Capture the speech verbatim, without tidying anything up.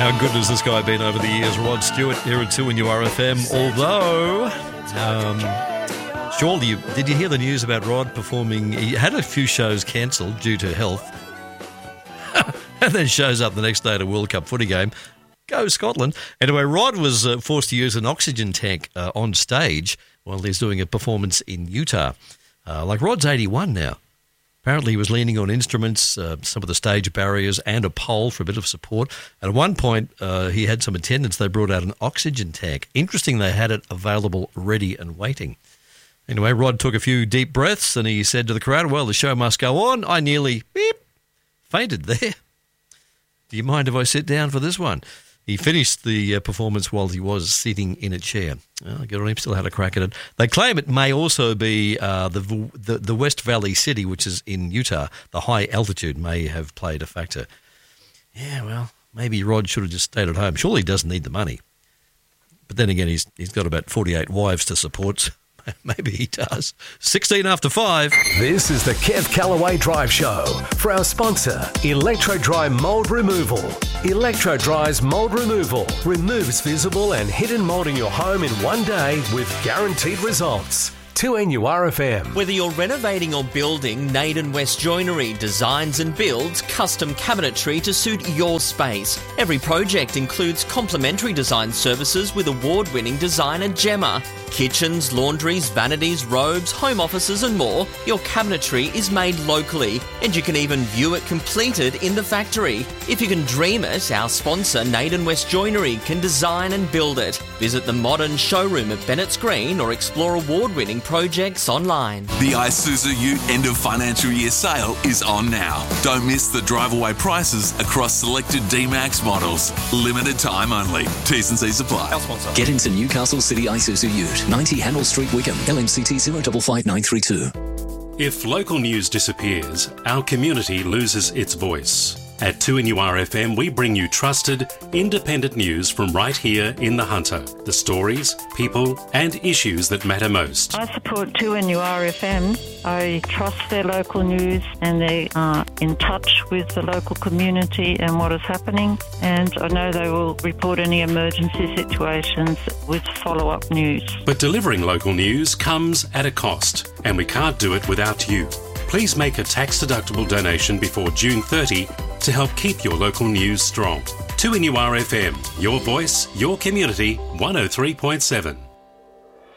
How good has this guy been over the years? Rod Stewart here at two N U R F M. Although, um, surely, you, did you hear the news about Rod performing? He had a few shows cancelled due to health. And then shows up the next day at a World Cup footy game. Go Scotland. Anyway, Rod was uh, forced to use an oxygen tank uh, on stage while he's doing a performance in Utah. Uh, like, Rod's eighty-one now. Apparently he was leaning on instruments, uh, some of the stage barriers, and a pole for a bit of support. And at one point, uh, he had some attendants. They brought out an oxygen tank. Interesting, they had it available, ready and waiting. Anyway, Rod took a few deep breaths and he said to the crowd, well, the show must go on. I nearly, beep, fainted there. Do you mind if I sit down for this one? He finished the uh, performance while he was sitting in a chair. Oh, good on him, still had a crack at it. They claim it may also be uh, the, the the West Valley City, which is in Utah. The high altitude may have played a factor. Yeah, well, maybe Rod should have just stayed at home. Surely he doesn't need the money. But then again, he's he's got about forty-eight wives to support, so maybe he does. sixteen after five. This is the Kev Callaway Drive Show for our sponsor, Electro Dry Mold Removal. Electro Dry's Mold Removal removes visible and hidden mold in your home in one day with guaranteed results. two N U R F M. Whether you're renovating or building, Naden West Joinery designs and builds custom cabinetry to suit your space. Every project includes complimentary design services with award-winning designer Gemma. Kitchens, laundries, vanities, robes, home offices and more. Your cabinetry is made locally and you can even view it completed in the factory. If you can dream it, our sponsor Naden West Joinery can design and build it. Visit the modern showroom at Bennett's Green or explore award-winning projects online. The Isuzu Ute end of financial year sale is on now. Don't miss the drive-away prices across selected D-Max models. Limited time only. T's and C's apply. Our sponsor. Get into Newcastle City Isuzu Ute, ninety Hannell Street, Wickham, L M C T zero five five nine three two. If local news disappears, our community loses its voice. At two N U R F M, we bring you trusted, independent news from right here in the Hunter. The stories, people and issues that matter most. I support two N U R F M. I trust their local news and they are in touch with the local community and what is happening. And I know they will report any emergency situations with follow-up news. But delivering local news comes at a cost, and we can't do it without you. Please make a tax-deductible donation before June thirtieth to help keep your local news strong. two N U R F M, your voice, your community, one oh three point seven.